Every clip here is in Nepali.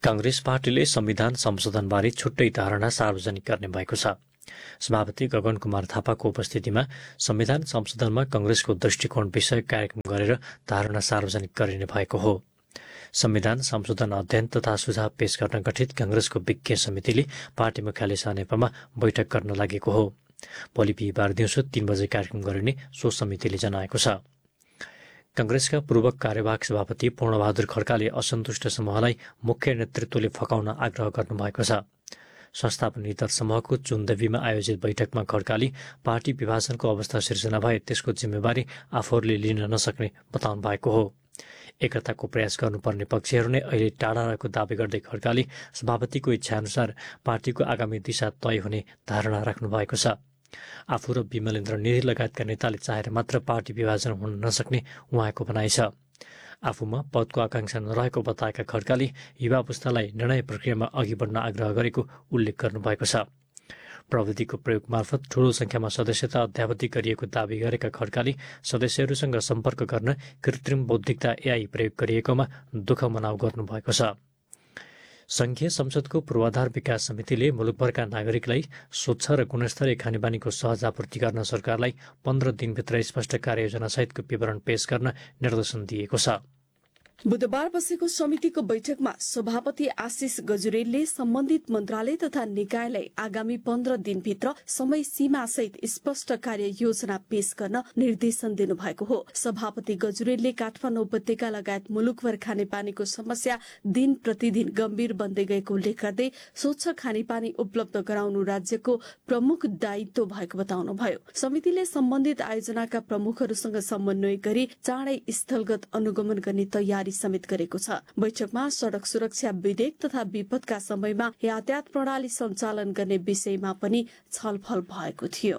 कांग्रेस पार्टीले संविधान संशोधनबारे छुट्टै धारणा सार्वजनिक गर्ने भएको छ। सभापति गगन कुमार थापाको उपस्थितिमा संविधान संशोधनमा कांग्रेसको दृष्टिकोण विषय कार्यक्रम गरेर धारणा सार्वजनिक गरिने भएको हो। संविधान संशोधन अध्ययन तथा सुझाव पेश गर्न गठित कांग्रेसको विज्ञ समितिले पार्टी मुख्यालय सानेपामा बैठक गर्न लागेको हो। भोलि बिहिबार दिउँसो 3 बजे कार्यक्रम गरिने सो समितिले जनाएको छ। कांग्रेसका पूर्व कार्यवाहक सभापति पूर्णबहादुर खड्काले असन्तुष्ट समूहलाई मुख्य नेतृत्वले फकाउन आग्रह गर्नुभएको छ। संस्थापन नेता समूहको चुनदेवीमा आयोजित बैठकमा खड्काले पार्टी विभाजनको अवस्था सिर्जना भए त्यसको जिम्मेवारी आफूहरूले लिन नसक्ने बताउनु भएको हो। एकताको प्रयास गर्नुपर्ने पक्षहरू नै अहिले टाढा रहेको दावी गर्दै खड्काले सभापतिको इच्छाअनुसार पार्टीको आगामी दिशा तय हुने धारणा राख्नु भएको छ। आफू र विमलेन्द्र निधि लगायतका नेताले चाहेर मात्र पार्टी विभाजन हुन नसक्ने उहाँको भनाइ छ। आफूमा पदको आकांक्षा नरहेको बताएका खड्काले युवा पुस्तालाई निर्णय प्रक्रियामा अघि बढ्न आग्रह गरेको उल्लेख गर्नुभएको छ। प्रविधिको प्रयोग मार्फत ठूलो संख्यामा सदस्यता अध्यावधि गरिएको दावी गरेका खड्काले सदस्यहरूसँग सम्पर्क गर्न कृत्रिम बौद्धिकता एआई प्रयोग गरिएकोमा दुःख मनाउ गर्नुभएको छ। संघीय संसदको पूर्वाधार विकास समितिले मुलुकभरका नागरिकलाई स्वच्छ र गुणस्तरीय खानेपानीको सहज आपूर्ति गर्न सरकारलाई 15 दिनभित्र स्पष्ट कार्ययोजना सहितको विवरण पेश गर्न निर्देशन दिएको छ। बुधबार बसेको समितिको बैठकमा सभापति आशिष गजुरेलले सम्बन्धित मन्त्रालय तथा निकायलाई आगामी 15 दिनभित्र समय सीमा सहित स्पष्ट कार्य योजना पेश गर्न निर्देशन दिनुभएको हो। सभापति गजुरेलले काठमाडौँ उपत्यका लगायत मुलुकभर खानेपानीको समस्या दिन प्रतिदिन गम्भीर बन्दै गएको उल्लेख गर्दै स्वच्छ खानेपानी उपलब्ध गराउनु राज्यको प्रमुख दायित्व भएको बताउनुभयो। समितिले सम्बन्धित आयोजनाका प्रमुखहरूसँग समन्वय गरी चाँडै स्थलगत अनुगमन गर्ने तयारी समेत गरेको छ। बैठकमा सड़क सुरक्षा विधेयक तथा विपदका समयमा यातायात प्रणाली सञ्चालन गर्ने विषयमा पनि छलफल भएको थियो।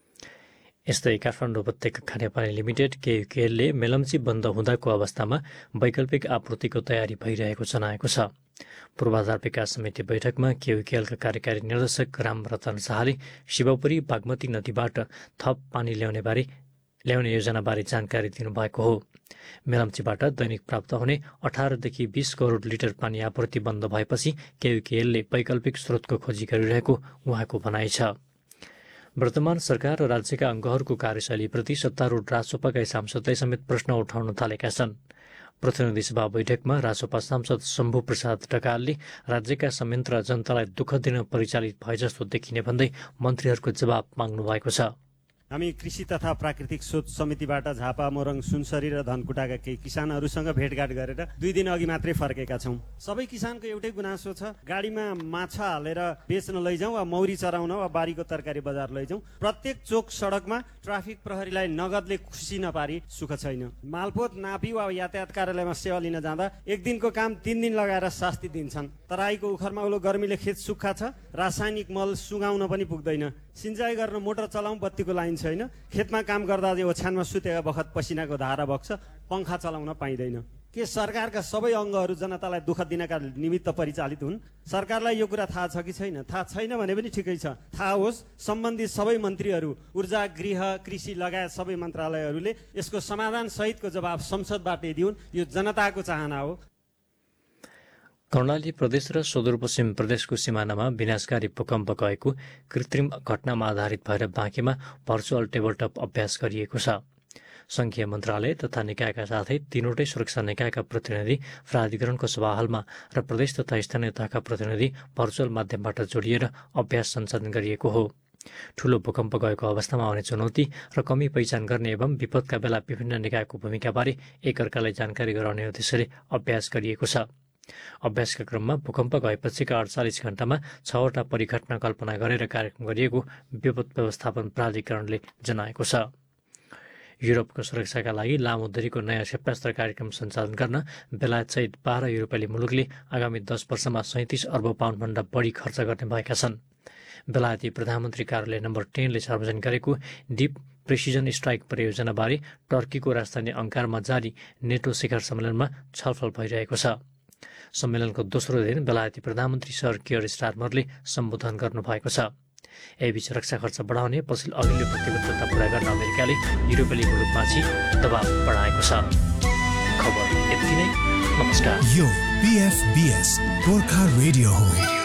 यस्तै काठमाडौँ उपत्यका खानेपानी लिमिटेड केयुकेएलले मेलम्ची बन्द हुँदाको अवस्थामा वैकल्पिक आपूर्तिको तयारी भइरहेको जनाएको छ। पूर्वाधार विकास समिति बैठकमा केयुकेएलका कार्यकारी निर्देशक रामरतन शाहले शिवपुरी बागमती नदीबाट थप पानी ल्याउने योजनाबारे जानकारी दिनुभएको हो। मेलम्चीबाट दैनिक प्राप्त हुने 18 देखि 20 करोड लिटर पानी आपूर्ति बन्द भएपछि केयुकेएलले वैकल्पिक स्रोतको खोजी गरिरहेको उहाँको भनाइ छ। वर्तमान सरकार र राज्यका अङ्गहरूको कार्यशैलीप्रति सत्तारूढ राजसपाका सांसदले समेत प्रश्न उठाउन थालेका छन्। प्रतिनिधि सभा बैठकमा राजसपा सांसद शम्भु प्रसाद ढकालले राज्यका संयन्त्र जनतालाई दुःख दिन परिचालित भए जस्तो देखिने भन्दै मन्त्रीहरूको जवाब माग्नु भएको छ। हामी कृषि तथा प्राकृतिक स्रोत समितिबाट झापा मोरङ सुनसरी र धनकुटाका केही किसानहरूसँग भेटघाट गरेर 2 दिन अघि मात्रै फर्केका छौं। सबै किसानको एउटै गुनासो छ, गाडीमा माछा हालेर बेच्न लैजाउँ वा मौरी चराउन वा बारीको तरकारी बजार लैजाउँ, प्रत्येक चोक सडकमा ट्राफिक प्रहरीलाई नगदले खुसी नपारी सुख छैन। मालपोत नापी वा यातायात कार्यालयमा सेवा लिन जाँदा 1 दिनको काम 3 दिन लगाएर शास्ति दिन्छन्। तराईको उखरमा उलो गर्मीले खेत सुक्खा छ, रासायनिक मल सुगाउन पनि पुग्दैन। सिंचाई गर्न मोटर चलाउँ, बत्तीको लाइन छैन। खेतमा काम गर्दा ओछ्यानमा सुतेका बखत पसिनाको धारा बग्छ, पंखा चलाउन पाइँदैन। के सरकारका सबै अङ्गहरू जनतालाई दुःख दिनका निमित्त परिचालित हुन्? सरकारलाई यो कुरा थाहा छ कि छैन? थाहा छैन भने पनि ठिकै छ, थाहा होस्। सम्बन्धित सबै मन्त्रीहरू, ऊर्जा, गृह, कृषि लगायत सबै मन्त्रालयहरूले यसको समाधान सहितको जवाब संसदबाटै दिउन्। यो जनताको चाहना हो। कर्णाली प्रदेश र सुदूरपश्चिम प्रदेशको सिमानामा विनाशकारी भूकम्प गएको कृत्रिम घटनामा आधारित भएर बाँकीमा भर्चुअल टेबलटप अभ्यास गरिएको छ। संघीय मन्त्रालय तथा निकायका साथै 3वटै सुरक्षा निकायका प्रतिनिधि प्राधिकरणको सभाहालमा र प्रदेश तथा स्थानीय तहका प्रतिनिधि भर्चुअल माध्यमबाट जोडिएर अभ्यास सञ्चालन गरिएको हो। ठूलो भूकम्प गएको अवस्थामा आउने चुनौती र कमी पहिचान गर्ने एवं विपदका बेला विभिन्न निकायको भूमिकाबारे एकअर्कालाई जानकारी गराउने उद्देश्यले अभ्यास गरिएको छ। अभ्यासका क्रममा भूकम्प गएपछिका 48 घण्टामा 6वटा परिघटना कल्पना गरेर कार्यक्रम गरिएको विपद व्यवस्थापन प्राधिकरणले जनाएको छ। युरोपको सुरक्षाका लागि लामो दूरीको नयाँ क्षेपणास्त्र कार्यक्रम सञ्चालन गर्न बेलायतसहित 12 युरोपेली मुलुकले आगामी 10 वर्षमा 37 अर्ब पाउन्डभन्दा बढी खर्च गर्ने भएका छन्। बेलायती प्रधानमन्त्री कार्यालय नम्बर 10 ले सार्वजनिक गरेको डीप प्रिसिजन स्ट्राइक परियोजनाबारे टर्कीको राजधानी अंकारमा जारी नेटो शिखर सम्मेलनमा छलफल भइरहेको छ। सम्मेलनको दोस्रो दिन बेलायती प्रधानमन्त्री सर कियर स्टारमरले सम्बोधन गर्नुभएको छ। यसबीच रक्षा खर्च बढाउने पछिल्लो अघिल्लो प्रतिबद्धता पूरा गर्न अमेरिकाले युरोपेली मुलुकमाथि दबाव बढाएको छ। खबर यति नै। नमस्कार। PFBS गोर्खा रेडियो हो।